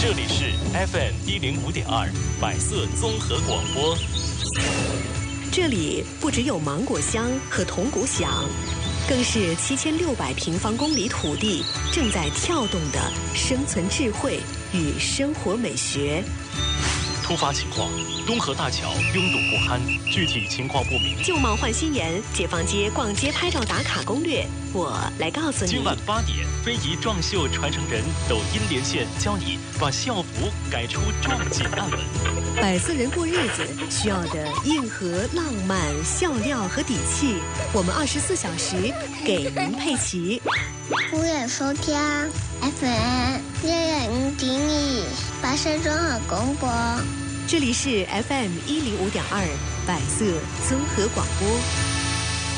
这里是 FM105.2百色综合广播。 这里不只有芒果香和铜鼓响，更是7600平方公里土地正在跳动的生存智慧与生活美学。 突发情况，东河大桥拥堵不堪，具体情况不明。 旧貌换新颜，解放街逛街拍照打卡攻略，我来告诉你。 今晚8点，非遗壮绣传承人抖音连线，教你把校服改出壮锦暗纹。 百色人过日子需要的硬核、浪漫、笑料和底气，我们24小时给您配齐。 欢迎收听 FM105.2百色综合广播。 这里是 FM105.2百色综合广播。